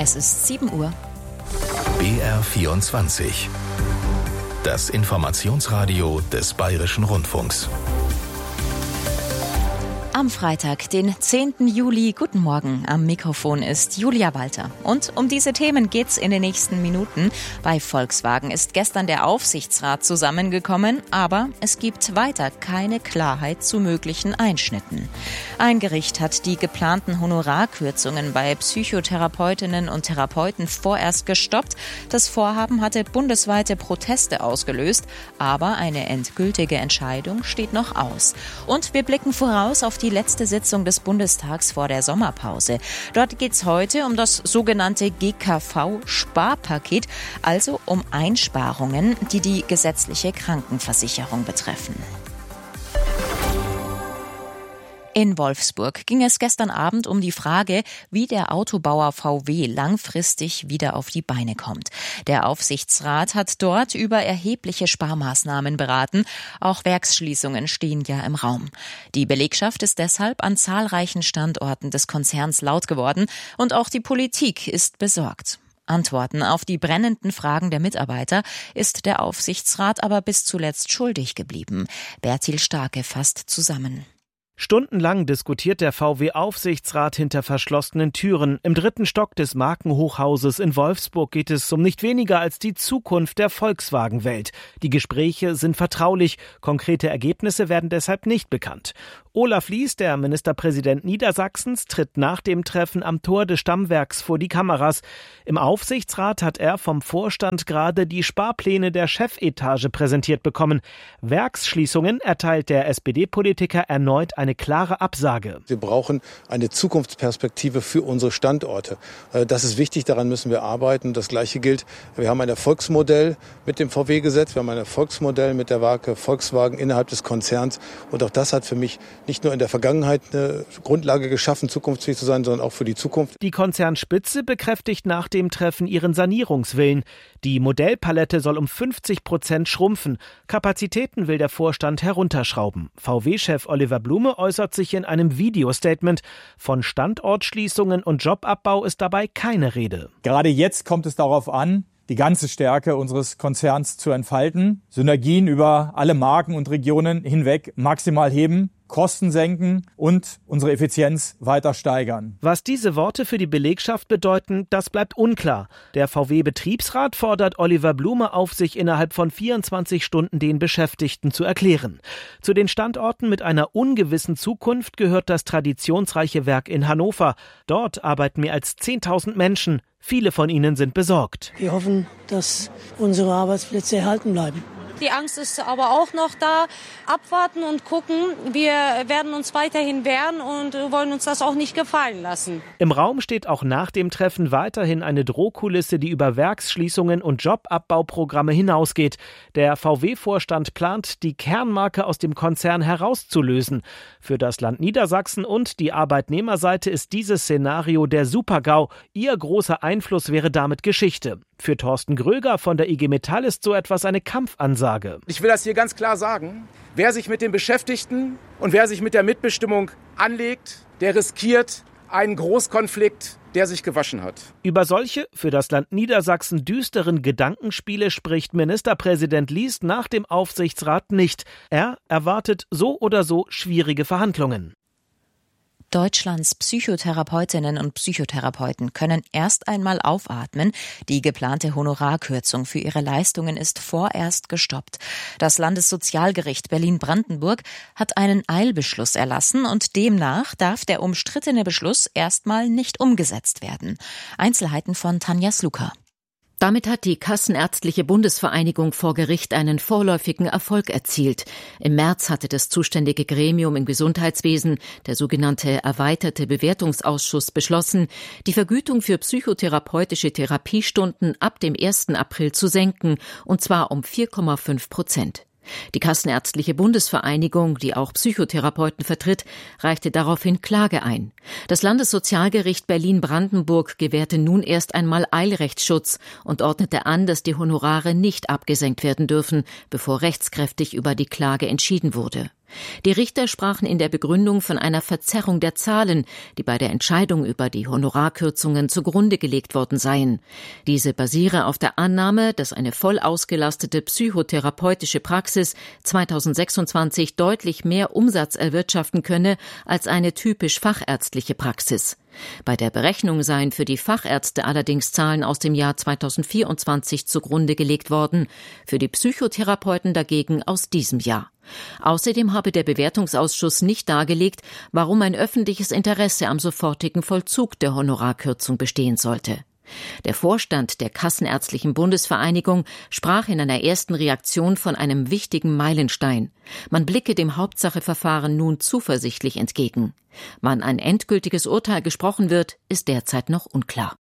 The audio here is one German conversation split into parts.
Es ist 7 Uhr. BR24. Das Informationsradio des Bayerischen Rundfunks. Am Freitag, den 10. Juli. Guten Morgen. Am Mikrofon ist Julia Walter. Und um diese Themen geht's in den nächsten Minuten. Bei Volkswagen ist gestern der Aufsichtsrat zusammengekommen, aber es gibt weiter keine Klarheit zu möglichen Einschnitten. Ein Gericht hat die geplanten Honorarkürzungen bei Psychotherapeutinnen und Therapeuten vorerst gestoppt. Das Vorhaben hatte bundesweite Proteste ausgelöst, aber eine endgültige Entscheidung steht noch aus. Und wir blicken voraus auf die letzte Sitzung des Bundestags vor der Sommerpause. Dort geht es heute um das sogenannte GKV-Sparpaket, also um Einsparungen, die die gesetzliche Krankenversicherung betreffen. In Wolfsburg ging es gestern Abend um die Frage, wie der Autobauer VW langfristig wieder auf die Beine kommt. Der Aufsichtsrat hat dort über erhebliche Sparmaßnahmen beraten. Auch Werksschließungen stehen ja im Raum. Die Belegschaft ist deshalb an zahlreichen Standorten des Konzerns laut geworden und auch die Politik ist besorgt. Antworten auf die brennenden Fragen der Mitarbeiter ist der Aufsichtsrat aber bis zuletzt schuldig geblieben. Bertil Starke fasst zusammen. Stundenlang diskutiert der VW-Aufsichtsrat hinter verschlossenen Türen. Im 3. Stock des Markenhochhauses in Wolfsburg geht es um nicht weniger als die Zukunft der Volkswagen-Welt. Die Gespräche sind vertraulich, konkrete Ergebnisse werden deshalb nicht bekannt. Olaf Lies, der Ministerpräsident Niedersachsens, tritt nach dem Treffen am Tor des Stammwerks vor die Kameras. Im Aufsichtsrat hat er vom Vorstand gerade die Sparpläne der Chefetage präsentiert bekommen. Werksschließungen erteilt der SPD-Politiker erneut eine klare Absage. Wir brauchen eine Zukunftsperspektive für unsere Standorte. Das ist wichtig, daran müssen wir arbeiten. Das Gleiche gilt, wir haben ein Erfolgsmodell mit dem VW-Gesetz, wir haben ein Erfolgsmodell mit der Marke Volkswagen innerhalb des Konzerns. Und auch das hat für mich nicht nur in der Vergangenheit eine Grundlage geschaffen, zukunftsfähig zu sein, sondern auch für die Zukunft. Die Konzernspitze bekräftigt nach dem Treffen ihren Sanierungswillen. Die Modellpalette soll um 50% schrumpfen. Kapazitäten will der Vorstand herunterschrauben. VW-Chef Oliver Blume äußert sich in einem Videostatement. Von Standortschließungen und Jobabbau ist dabei keine Rede. Gerade jetzt kommt es darauf an, die ganze Stärke unseres Konzerns zu entfalten, Synergien über alle Marken und Regionen hinweg maximal heben, Kosten senken und unsere Effizienz weiter steigern. Was diese Worte für die Belegschaft bedeuten, das bleibt unklar. Der VW-Betriebsrat fordert Oliver Blume auf, sich innerhalb von 24 Stunden den Beschäftigten zu erklären. Zu den Standorten mit einer ungewissen Zukunft gehört das traditionsreiche Werk in Hannover. Dort arbeiten mehr als 10.000 Menschen. Viele von ihnen sind besorgt. Wir hoffen, dass unsere Arbeitsplätze erhalten bleiben. Die Angst ist aber auch noch da. Abwarten und gucken. Wir werden uns weiterhin wehren und wollen uns das auch nicht gefallen lassen. Im Raum steht auch nach dem Treffen weiterhin eine Drohkulisse, die über Werksschließungen und Jobabbauprogramme hinausgeht. Der VW-Vorstand plant, die Kernmarke aus dem Konzern herauszulösen. Für das Land Niedersachsen und die Arbeitnehmerseite ist dieses Szenario der Super-GAU. Ihr großer Einfluss wäre damit Geschichte. Für Thorsten Gröger von der IG Metall ist so etwas eine Kampfansage. Ich will das hier ganz klar sagen. Wer sich mit den Beschäftigten und wer sich mit der Mitbestimmung anlegt, der riskiert einen Großkonflikt, der sich gewaschen hat. Über solche für das Land Niedersachsen düsteren Gedankenspiele spricht Ministerpräsident Lies nach dem Aufsichtsrat nicht. Er erwartet so oder so schwierige Verhandlungen. Deutschlands Psychotherapeutinnen und Psychotherapeuten können erst einmal aufatmen. Die geplante Honorarkürzung für ihre Leistungen ist vorerst gestoppt. Das Landessozialgericht Berlin-Brandenburg hat einen Eilbeschluss erlassen und demnach darf der umstrittene Beschluss erstmal nicht umgesetzt werden. Einzelheiten von Tanja Sluka. Damit hat die Kassenärztliche Bundesvereinigung vor Gericht einen vorläufigen Erfolg erzielt. Im März hatte das zuständige Gremium im Gesundheitswesen, der sogenannte erweiterte Bewertungsausschuss, beschlossen, die Vergütung für psychotherapeutische Therapiestunden ab dem 1. April zu senken, und zwar um 4,5%. Die Kassenärztliche Bundesvereinigung, die auch Psychotherapeuten vertritt, reichte daraufhin Klage ein. Das Landessozialgericht Berlin-Brandenburg gewährte nun erst einmal Eilrechtsschutz und ordnete an, dass die Honorare nicht abgesenkt werden dürfen, bevor rechtskräftig über die Klage entschieden wurde. Die Richter sprachen in der Begründung von einer Verzerrung der Zahlen, die bei der Entscheidung über die Honorarkürzungen zugrunde gelegt worden seien. Diese basiere auf der Annahme, dass eine voll ausgelastete psychotherapeutische Praxis 2026 deutlich mehr Umsatz erwirtschaften könne als eine typisch fachärztliche Praxis. Bei der Berechnung seien für die Fachärzte allerdings Zahlen aus dem Jahr 2024 zugrunde gelegt worden, für die Psychotherapeuten dagegen aus diesem Jahr. Außerdem habe der Bewertungsausschuss nicht dargelegt, warum ein öffentliches Interesse am sofortigen Vollzug der Honorarkürzung bestehen sollte. Der Vorstand der Kassenärztlichen Bundesvereinigung sprach in einer ersten Reaktion von einem wichtigen Meilenstein. Man blicke dem Hauptsacheverfahren nun zuversichtlich entgegen. Wann ein endgültiges Urteil gesprochen wird, ist derzeit noch unklar.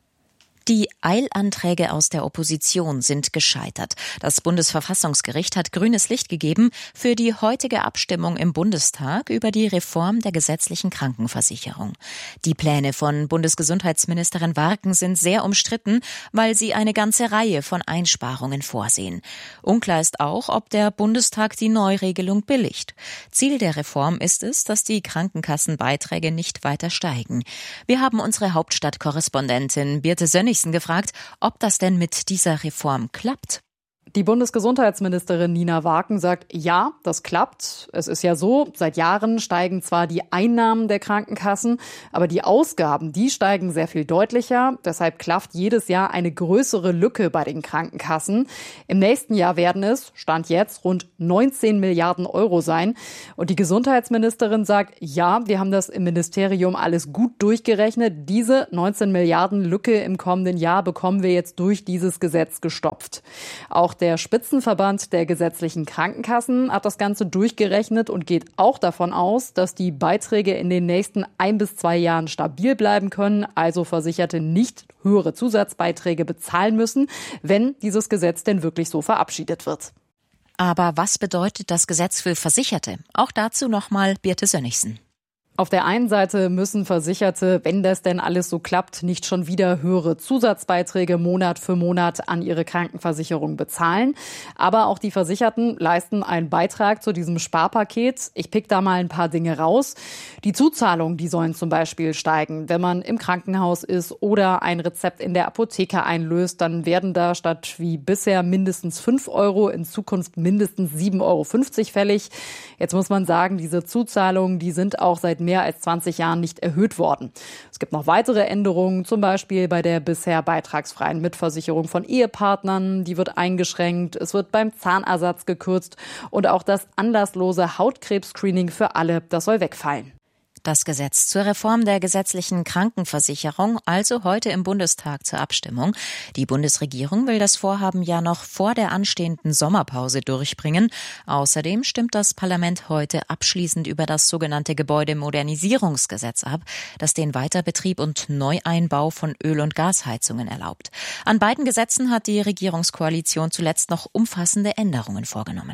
Die Eilanträge aus der Opposition sind gescheitert. Das Bundesverfassungsgericht hat grünes Licht gegeben für die heutige Abstimmung im Bundestag über die Reform der gesetzlichen Krankenversicherung. Die Pläne von Bundesgesundheitsministerin Warken sind sehr umstritten, weil sie eine ganze Reihe von Einsparungen vorsehen. Unklar ist auch, ob der Bundestag die Neuregelung billigt. Ziel der Reform ist es, dass die Krankenkassenbeiträge nicht weiter steigen. Wir haben unsere Hauptstadtkorrespondentin Birte Sönnigsen gefragt, ob das denn mit dieser Reform klappt. Die Bundesgesundheitsministerin Nina Warken sagt, ja, das klappt. Es ist ja so, seit Jahren steigen zwar die Einnahmen der Krankenkassen, aber die Ausgaben, die steigen sehr viel deutlicher. Deshalb klafft jedes Jahr eine größere Lücke bei den Krankenkassen. Im nächsten Jahr werden es, Stand jetzt, rund 19 Milliarden Euro sein. Und die Gesundheitsministerin sagt, ja, wir haben das im Ministerium alles gut durchgerechnet. Diese 19 Milliarden Lücke im kommenden Jahr bekommen wir jetzt durch dieses Gesetz gestopft. Auch der Spitzenverband der gesetzlichen Krankenkassen hat das Ganze durchgerechnet und geht auch davon aus, dass die Beiträge in den nächsten 1 bis 2 Jahren stabil bleiben können, also Versicherte nicht höhere Zusatzbeiträge bezahlen müssen, wenn dieses Gesetz denn wirklich so verabschiedet wird. Aber was bedeutet das Gesetz für Versicherte? Auch dazu nochmal Birte Sönnigsen. Auf der einen Seite müssen Versicherte, wenn das denn alles so klappt, nicht schon wieder höhere Zusatzbeiträge Monat für Monat an ihre Krankenversicherung bezahlen. Aber auch die Versicherten leisten einen Beitrag zu diesem Sparpaket. Ich pick da mal ein paar Dinge raus. Die Zuzahlungen, die sollen zum Beispiel steigen. Wenn man im Krankenhaus ist oder ein Rezept in der Apotheke einlöst, dann werden da statt wie bisher mindestens 5 Euro in Zukunft mindestens 7,50 Euro fällig. Jetzt muss man sagen, diese Zuzahlungen, die sind auch seit mehr als 20 Jahren nicht erhöht worden. Es gibt noch weitere Änderungen, zum Beispiel bei der bisher beitragsfreien Mitversicherung von Ehepartnern. Die wird eingeschränkt. Es wird beim Zahnersatz gekürzt. Und auch das anlasslose Hautkrebs-Screening für alle, das soll wegfallen. Das Gesetz zur Reform der gesetzlichen Krankenversicherung, also heute im Bundestag zur Abstimmung. Die Bundesregierung will das Vorhaben ja noch vor der anstehenden Sommerpause durchbringen. Außerdem stimmt das Parlament heute abschließend über das sogenannte Gebäudemodernisierungsgesetz ab, das den Weiterbetrieb und Neueinbau von Öl- und Gasheizungen erlaubt. An beiden Gesetzen hat die Regierungskoalition zuletzt noch umfassende Änderungen vorgenommen.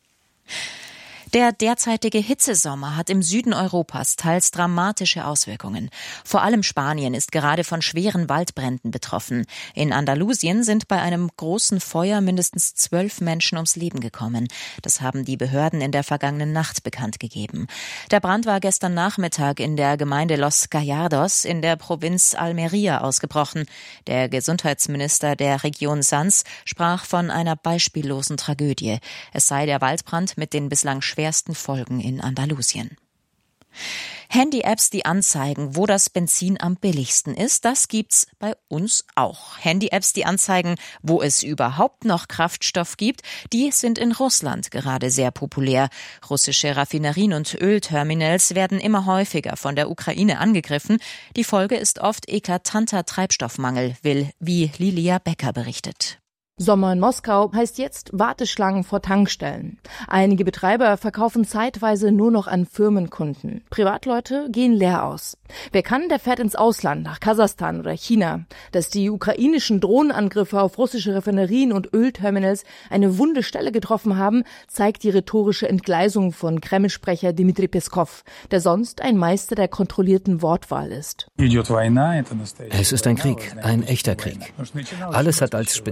Der derzeitige Hitzesommer hat im Süden Europas teils dramatische Auswirkungen. Vor allem Spanien ist gerade von schweren Waldbränden betroffen. In Andalusien sind bei einem großen Feuer mindestens 12 Menschen ums Leben gekommen. Das haben die Behörden in der vergangenen Nacht bekannt gegeben. Der Brand war gestern Nachmittag in der Gemeinde Los Gallardos in der Provinz Almería ausgebrochen. Der Gesundheitsminister der Region Sanz sprach von einer beispiellosen Tragödie. Es sei der Waldbrand mit den bislang schwersten Folgen in Andalusien. Handy-Apps, die anzeigen, wo das Benzin am billigsten ist, das gibt's bei uns auch. Handy-Apps, die anzeigen, wo es überhaupt noch Kraftstoff gibt, die sind in Russland gerade sehr populär. Russische Raffinerien und Ölterminals werden immer häufiger von der Ukraine angegriffen. Die Folge ist oft eklatanter Treibstoffmangel, wie Lilia Becker berichtet. Sommer in Moskau heißt jetzt Warteschlangen vor Tankstellen. Einige Betreiber verkaufen zeitweise nur noch an Firmenkunden. Privatleute gehen leer aus. Wer kann, der fährt ins Ausland, nach Kasachstan oder China. Dass die ukrainischen Drohnenangriffe auf russische Raffinerien und Ölterminals eine wunde Stelle getroffen haben, zeigt die rhetorische Entgleisung von Kreml-Sprecher Dmitri Peskov, der sonst ein Meister der kontrollierten Wortwahl ist. Es ist ein Krieg, ein echter Krieg. Alles hat als spezielle Militär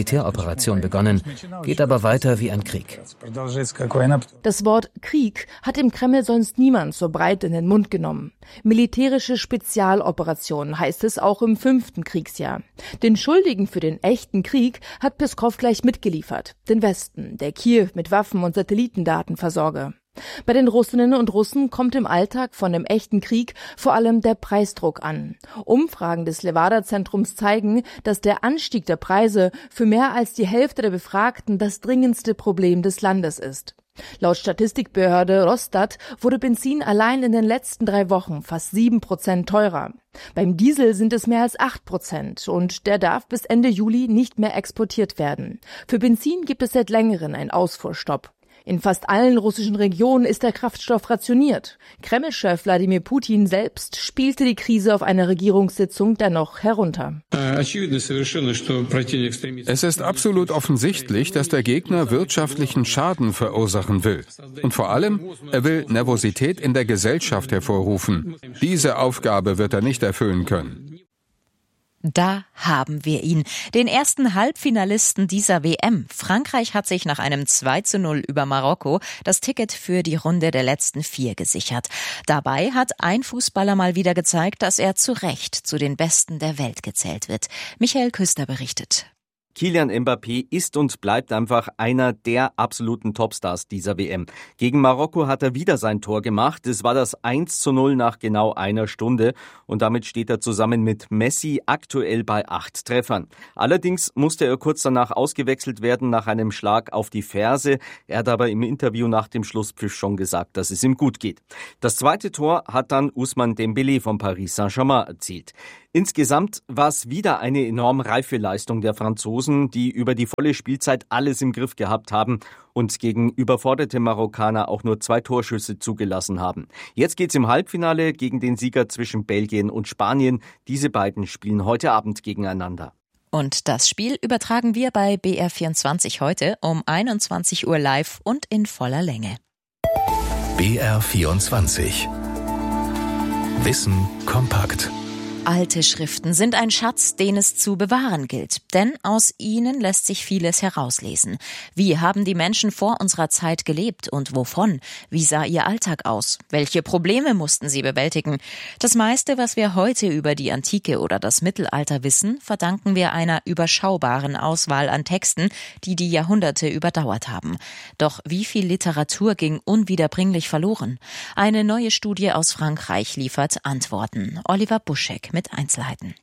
Militäroperation begonnen, geht aber weiter wie ein Krieg. Das Wort Krieg hat im Kreml sonst niemand so breit in den Mund genommen. Militärische Spezialoperation heißt es auch im 5. Kriegsjahr. Den Schuldigen für den echten Krieg hat Peskow gleich mitgeliefert. Den Westen, der Kiew mit Waffen und Satellitendaten versorge. Bei den Russinnen und Russen kommt im Alltag von dem echten Krieg vor allem der Preisdruck an. Umfragen des Levada-Zentrums zeigen, dass der Anstieg der Preise für mehr als die Hälfte der Befragten das dringendste Problem des Landes ist. Laut Statistikbehörde Rosstat wurde Benzin allein in den letzten 3 Wochen fast 7% teurer. Beim Diesel sind es mehr als 8% und der darf bis Ende Juli nicht mehr exportiert werden. Für Benzin gibt es seit längerem einen Ausfuhrstopp. In fast allen russischen Regionen ist der Kraftstoff rationiert. Kreml-Chef Wladimir Putin selbst spielte die Krise auf einer Regierungssitzung dennoch herunter. Es ist absolut offensichtlich, dass der Gegner wirtschaftlichen Schaden verursachen will. Und vor allem, er will Nervosität in der Gesellschaft hervorrufen. Diese Aufgabe wird er nicht erfüllen können. Da haben wir ihn, den ersten Halbfinalisten dieser WM. Frankreich hat sich nach einem 2:0 über Marokko das Ticket für die Runde der letzten 4 gesichert. Dabei hat ein Fußballer mal wieder gezeigt, dass er zu Recht zu den Besten der Welt gezählt wird. Michael Küster berichtet. Kylian Mbappé ist und bleibt einfach einer der absoluten Topstars dieser WM. Gegen Marokko hat er wieder sein Tor gemacht. Es war das 1:0 nach genau einer Stunde und damit steht er zusammen mit Messi aktuell bei 8 Treffern. Allerdings musste er kurz danach ausgewechselt werden nach einem Schlag auf die Ferse. Er hat aber im Interview nach dem Schlusspfiff schon gesagt, dass es ihm gut geht. Das zweite Tor hat dann Ousmane Dembélé von Paris Saint-Germain erzielt. Insgesamt war es wieder eine enorm reife Leistung der Franzosen, die über die volle Spielzeit alles im Griff gehabt haben und gegen überforderte Marokkaner auch nur 2 Torschüsse zugelassen haben. Jetzt geht's im Halbfinale gegen den Sieger zwischen Belgien und Spanien. Diese beiden spielen heute Abend gegeneinander. Und das Spiel übertragen wir bei BR24 heute um 21 Uhr live und in voller Länge. BR24 Wissen kompakt. Alte Schriften sind ein Schatz, den es zu bewahren gilt, denn aus ihnen lässt sich vieles herauslesen. Wie haben die Menschen vor unserer Zeit gelebt und wovon? Wie sah ihr Alltag aus? Welche Probleme mussten sie bewältigen? Das meiste, was wir heute über die Antike oder das Mittelalter wissen, verdanken wir einer überschaubaren Auswahl an Texten, die die Jahrhunderte überdauert haben. Doch wie viel Literatur ging unwiederbringlich verloren? Eine neue Studie aus Frankreich liefert Antworten. Oliver Buschek mit Einzelheiten.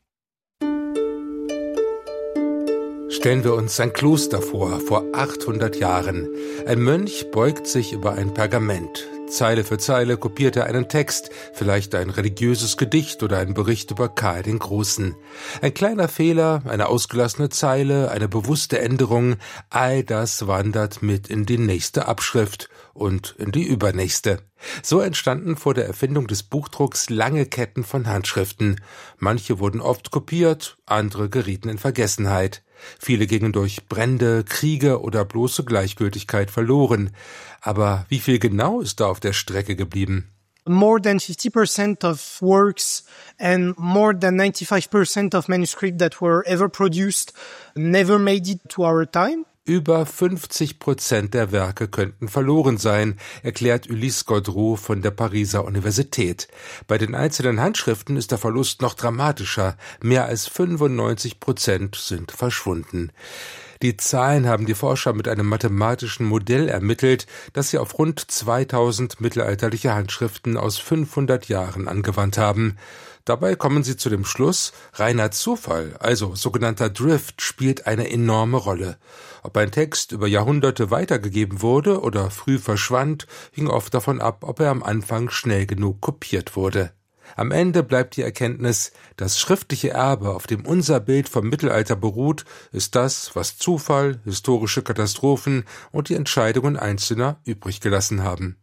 Stellen wir uns ein Kloster vor 800 Jahren. Ein Mönch beugt sich über ein Pergament. Zeile für Zeile kopiert er einen Text, vielleicht ein religiöses Gedicht oder ein Bericht über Karl den Großen. Ein kleiner Fehler, eine ausgelassene Zeile, eine bewusste Änderung, all das wandert mit in die nächste Abschrift und in die übernächste. So entstanden vor der Erfindung des Buchdrucks lange Ketten von Handschriften. Manche wurden oft kopiert, andere gerieten in Vergessenheit. Viele gingen durch Brände, Kriege oder bloße Gleichgültigkeit verloren. Aber wie viel genau ist da auf der Strecke geblieben? More than 50% of works and more than 95% of manuscripts that were ever produced never made it to our time. Über 50% der Werke könnten verloren sein, erklärt Ulysse Gaudreau von der Pariser Universität. Bei den einzelnen Handschriften ist der Verlust noch dramatischer. Mehr als 95% sind verschwunden. Die Zahlen haben die Forscher mit einem mathematischen Modell ermittelt, das sie auf rund 2000 mittelalterliche Handschriften aus 500 Jahren angewandt haben. Dabei kommen sie zu dem Schluss, reiner Zufall, also sogenannter Drift, spielt eine enorme Rolle. Ob ein Text über Jahrhunderte weitergegeben wurde oder früh verschwand, hing oft davon ab, ob er am Anfang schnell genug kopiert wurde. Am Ende bleibt die Erkenntnis, das schriftliche Erbe, auf dem unser Bild vom Mittelalter beruht, ist das, was Zufall, historische Katastrophen und die Entscheidungen Einzelner übrig gelassen haben.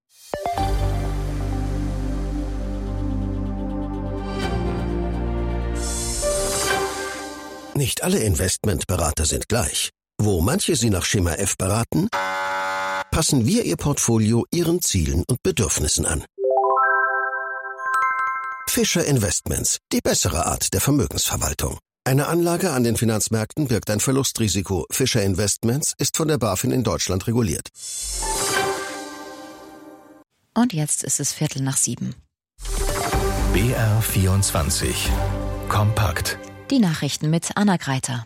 Nicht alle Investmentberater sind gleich. Wo manche Sie nach Schema F beraten, passen wir Ihr Portfolio Ihren Zielen und Bedürfnissen an. Fischer Investments, die bessere Art der Vermögensverwaltung. Eine Anlage an den Finanzmärkten birgt ein Verlustrisiko. Fischer Investments ist von der BaFin in Deutschland reguliert. Und jetzt ist es 6:15. BR24 Kompakt. Die Nachrichten mit Anna Greiter.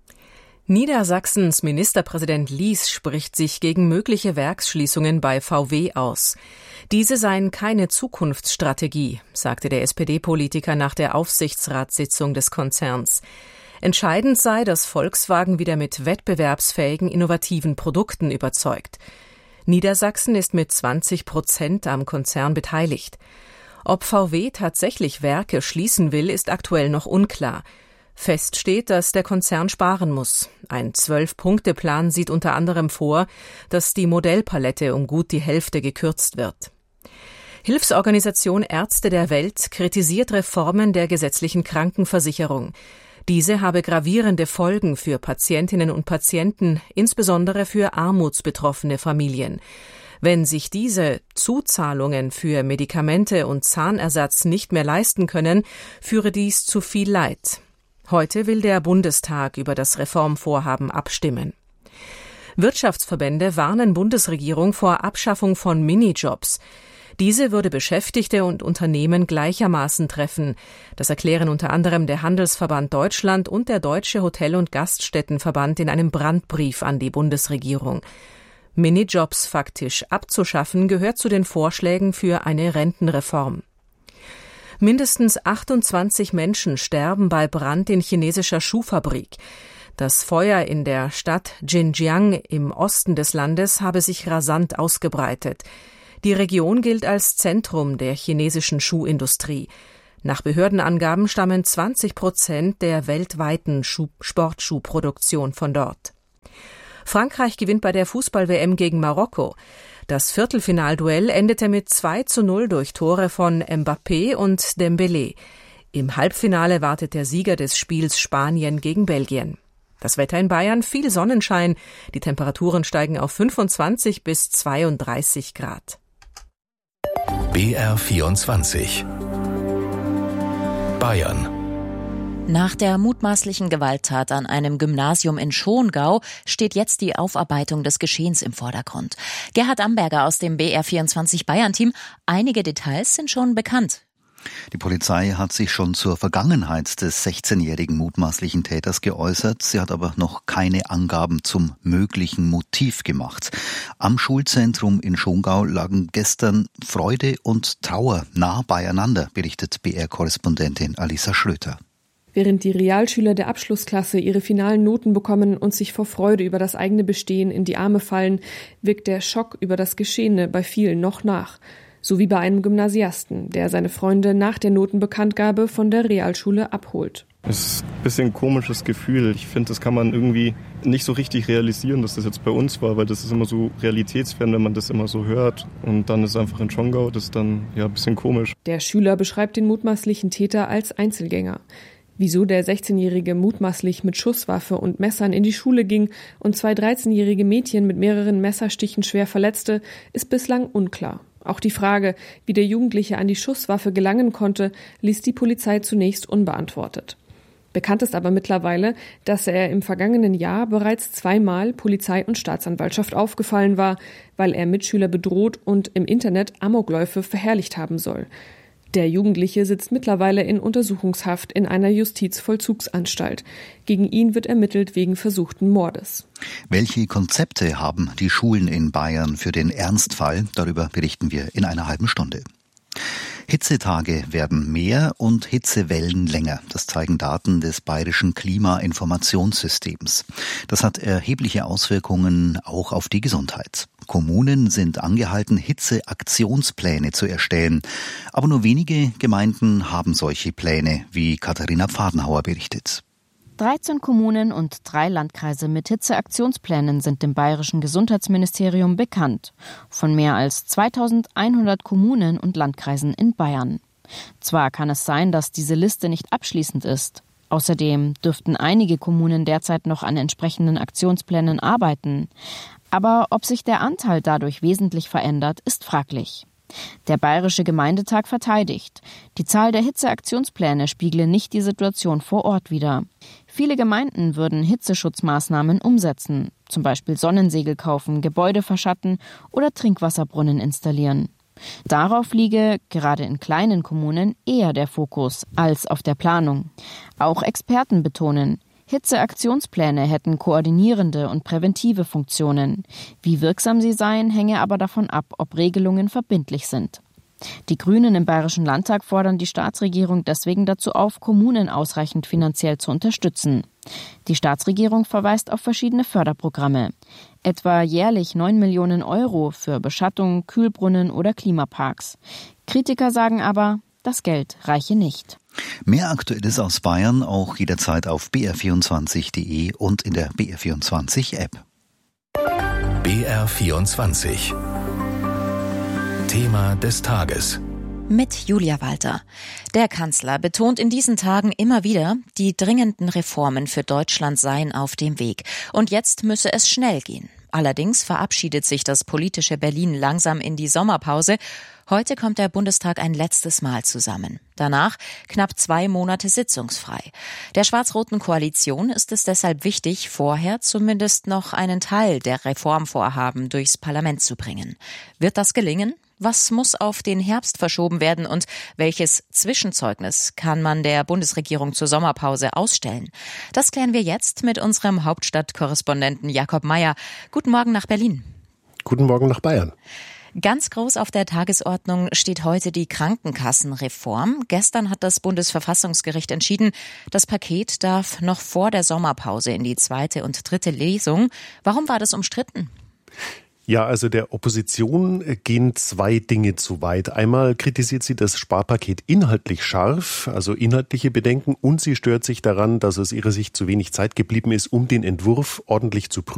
Niedersachsens Ministerpräsident Lies spricht sich gegen mögliche Werksschließungen bei VW aus. Diese seien keine Zukunftsstrategie, sagte der SPD-Politiker nach der Aufsichtsratssitzung des Konzerns. Entscheidend sei, dass Volkswagen wieder mit wettbewerbsfähigen, innovativen Produkten überzeugt. Niedersachsen ist mit 20% am Konzern beteiligt. Ob VW tatsächlich Werke schließen will, ist aktuell noch unklar. Fest steht, dass der Konzern sparen muss. Ein 12-Punkte-Plan sieht unter anderem vor, dass die Modellpalette um gut die Hälfte gekürzt wird. Hilfsorganisation Ärzte der Welt kritisiert Reformen der gesetzlichen Krankenversicherung. Diese habe gravierende Folgen für Patientinnen und Patienten, insbesondere für armutsbetroffene Familien. Wenn sich diese Zuzahlungen für Medikamente und Zahnersatz nicht mehr leisten können, führe dies zu viel Leid. Heute will der Bundestag über das Reformvorhaben abstimmen. Wirtschaftsverbände warnen Bundesregierung vor Abschaffung von Minijobs. Diese würde Beschäftigte und Unternehmen gleichermaßen treffen. Das erklären unter anderem der Handelsverband Deutschland und der Deutsche Hotel- und Gaststättenverband in einem Brandbrief an die Bundesregierung. Minijobs faktisch abzuschaffen gehört zu den Vorschlägen für eine Rentenreform. Mindestens 28 Menschen sterben bei Brand in chinesischer Schuhfabrik. Das Feuer in der Stadt Xinjiang im Osten des Landes habe sich rasant ausgebreitet. Die Region gilt als Zentrum der chinesischen Schuhindustrie. Nach Behördenangaben stammen 20% der weltweiten Sportschuhproduktion von dort. Frankreich gewinnt bei der Fußball-WM gegen Marokko. Das Viertelfinalduell endete mit 2:0 durch Tore von Mbappé und Dembélé. Im Halbfinale wartet der Sieger des Spiels Spanien gegen Belgien. Das Wetter in Bayern, viel Sonnenschein. Die Temperaturen steigen auf 25 bis 32 Grad. BR24 Bayern. Nach der mutmaßlichen Gewalttat an einem Gymnasium in Schongau steht jetzt die Aufarbeitung des Geschehens im Vordergrund. Gerhard Amberger aus dem BR24 Bayern-Team. Einige Details sind schon bekannt. Die Polizei hat sich schon zur Vergangenheit des 16-jährigen mutmaßlichen Täters geäußert. Sie hat aber noch keine Angaben zum möglichen Motiv gemacht. Am Schulzentrum in Schongau lagen gestern Freude und Trauer nah beieinander, berichtet BR-Korrespondentin Alisa Schröter. Während die Realschüler der Abschlussklasse ihre finalen Noten bekommen und sich vor Freude über das eigene Bestehen in die Arme fallen, wirkt der Schock über das Geschehene bei vielen noch nach. So wie bei einem Gymnasiasten, der seine Freunde nach der Notenbekanntgabe von der Realschule abholt. Es ist ein bisschen ein komisches Gefühl. Ich finde, das kann man irgendwie nicht so richtig realisieren, dass das jetzt bei uns war, weil das ist immer so realitätsfern, wenn man das immer so hört. Und dann ist es einfach in Schongau, das ist dann ja ein bisschen komisch. Der Schüler beschreibt den mutmaßlichen Täter als Einzelgänger. Wieso der 16-Jährige mutmaßlich mit Schusswaffe und Messern in die Schule ging und 2 13-jährige Mädchen mit mehreren Messerstichen schwer verletzte, ist bislang unklar. Auch die Frage, wie der Jugendliche an die Schusswaffe gelangen konnte, ließ die Polizei zunächst unbeantwortet. Bekannt ist aber mittlerweile, dass er im vergangenen Jahr bereits 2-mal Polizei und Staatsanwaltschaft aufgefallen war, weil er Mitschüler bedroht und im Internet Amokläufe verherrlicht haben soll. Der Jugendliche sitzt mittlerweile in Untersuchungshaft in einer Justizvollzugsanstalt. Gegen ihn wird ermittelt wegen versuchten Mordes. Welche Konzepte haben die Schulen in Bayern für den Ernstfall? Darüber berichten wir in einer halben Stunde. Hitzetage werden mehr und Hitzewellen länger. Das zeigen Daten des Bayerischen Klimainformationssystems. Das hat erhebliche Auswirkungen auch auf die Gesundheit. Kommunen sind angehalten, Hitzeaktionspläne zu erstellen. Aber nur wenige Gemeinden haben solche Pläne, wie Katharina Pfadenhauer berichtet. 13 Kommunen und 3 Landkreise mit Hitzeaktionsplänen sind dem Bayerischen Gesundheitsministerium bekannt. Von mehr als 2100 Kommunen und Landkreisen in Bayern. Zwar kann es sein, dass diese Liste nicht abschließend ist. Außerdem dürften einige Kommunen derzeit noch an entsprechenden Aktionsplänen arbeiten. Aber ob sich der Anteil dadurch wesentlich verändert, ist fraglich. Der Bayerische Gemeindetag verteidigt. Die Zahl der Hitzeaktionspläne spiegle nicht die Situation vor Ort wider. Viele Gemeinden würden Hitzeschutzmaßnahmen umsetzen, zum Beispiel Sonnensegel kaufen, Gebäude verschatten oder Trinkwasserbrunnen installieren. Darauf liege, gerade in kleinen Kommunen, eher der Fokus als auf der Planung. Auch Experten betonen, Hitzeaktionspläne hätten koordinierende und präventive Funktionen. Wie wirksam sie seien, hänge aber davon ab, ob Regelungen verbindlich sind. Die Grünen im Bayerischen Landtag fordern die Staatsregierung deswegen dazu auf, Kommunen ausreichend finanziell zu unterstützen. Die Staatsregierung verweist auf verschiedene Förderprogramme, etwa jährlich 9 Millionen Euro für Beschattung, Kühlbrunnen oder Klimaparks. Kritiker sagen aber, das Geld reiche nicht. Mehr Aktuelles aus Bayern auch jederzeit auf br24.de und in der BR24-App. BR24 Thema des Tages. Mit Julia Walter. Der Kanzler betont in diesen Tagen immer wieder, die dringenden Reformen für Deutschland seien auf dem Weg. Und jetzt müsse es schnell gehen. Allerdings verabschiedet sich das politische Berlin langsam in die Sommerpause. Heute kommt der Bundestag ein letztes Mal zusammen. Danach knapp 2 Monate sitzungsfrei. Der schwarz-roten Koalition ist es deshalb wichtig, vorher zumindest noch einen Teil der Reformvorhaben durchs Parlament zu bringen. Wird das gelingen? Was muss auf den Herbst verschoben werden und welches Zwischenzeugnis kann man der Bundesregierung zur Sommerpause ausstellen? Das klären wir jetzt mit unserem Hauptstadtkorrespondenten Jakob Mayer. Guten Morgen nach Berlin. Guten Morgen nach Bayern. Ganz groß auf der Tagesordnung steht heute die Krankenkassenreform. Gestern hat das Bundesverfassungsgericht entschieden, das Paket darf noch vor der Sommerpause in die 2. und 3. Lesung. Warum war das umstritten? Ja, also der Opposition gehen 2 Dinge zu weit. Einmal kritisiert sie das Sparpaket inhaltlich scharf, also inhaltliche Bedenken, und sie stört sich daran, dass aus ihrer Sicht zu wenig Zeit geblieben ist, um den Entwurf ordentlich zu prüfen.